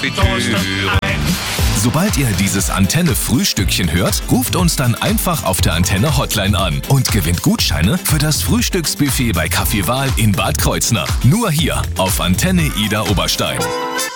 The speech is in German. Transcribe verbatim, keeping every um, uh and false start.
Sobald ihr dieses Antenne-Frühstückchen hört, ruft uns dann einfach auf der Antenne-Hotline an und gewinnt Gutscheine für das Frühstücksbuffet bei Kaffee Wahl in Bad Kreuznach. Nur hier auf Antenne Ida Oberstein.